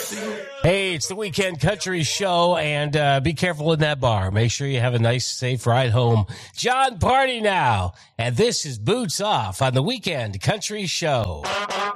Hey, it's the Weekend Country Show, and be careful in that bar. Make sure you have a nice, safe ride home. John Party now, and this is Boots Off on the Weekend Country Show.